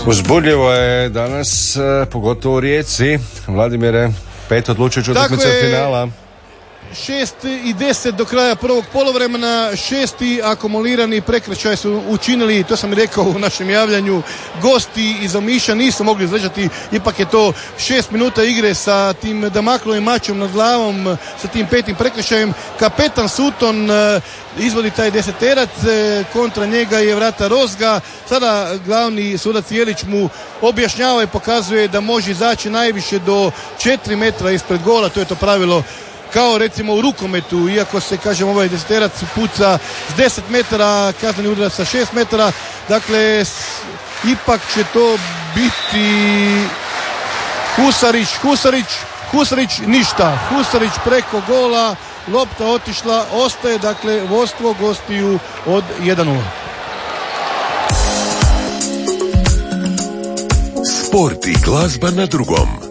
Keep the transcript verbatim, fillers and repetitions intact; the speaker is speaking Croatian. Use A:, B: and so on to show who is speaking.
A: Uzbudljivo je danas, pogotovo u Rijeci. Vladimire, pet odlučujući utakmice finala.
B: šest i deset do kraja prvog poluvremena, šesti akumulirani prekršaj su učinili, to sam i rekao u našem javljanju, gosti iz Omiša nisu mogli izdržati, ipak je to šest minuta igre sa tim Damaklovim mačom nad glavom, sa tim petim prekršajem. Kapetan Sutton izvodi taj deseterac, kontra njega je vrata Rozga. Sada glavni sudac Jelić mu objašnjava i pokazuje da može izaći najviše do četiri metra ispred gola, to je to pravilo kao recimo u rukometu, iako se, kažem, ovaj deseterac puca s deset metara, kazneni udarac sa šest metara, dakle ipak će to biti Husarić, Husarić, Husarić ništa, Husarić preko gola, lopta otišla, ostaje dakle vodstvo gostiju od jedan nula.
C: Sport i glazba na drugom.